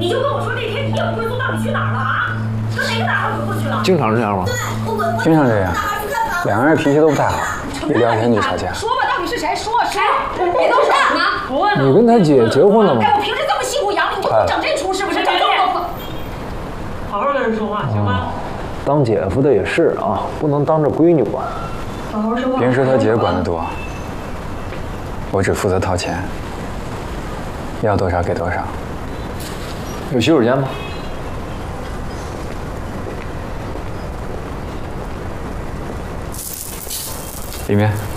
你就跟我说那天铁不归宿到底去哪儿了啊？跟哪个大号回过去了？ 经常这样吗？ 经常这样，两个人脾气都不太好，一聊天就吵架。 说吧，到底是谁？说谁？你都说什么？不问了。 你跟他姐结婚了吗？ 哎，我平时这么辛苦养你，你就不整这出是不是？整这么多。 好好跟人说话，行吗？ 当姐夫的也是啊，不能当着闺女管。 好好说话。 别人说他姐管得多，我只负责掏钱，要多少给多少。 有洗手间吗？ 里面。